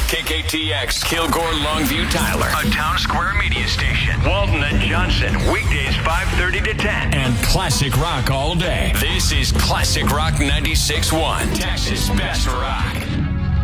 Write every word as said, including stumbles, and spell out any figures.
K K T X, Kilgore, Longview, Tyler. A Town Square media station. Walton and Johnson, weekdays five thirty to ten. And classic rock all day. This is Classic Rock ninety-six point one, Texas Best Rock.